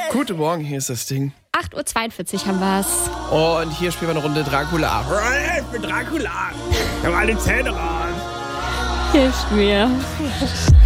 Guten Morgen, hier ist das Ding. 8:42 Uhr haben wir's. Und hier spielen wir eine Runde Dracula. Ich bin Dracula. Ich habe alle Zähne raus. Hilft mir.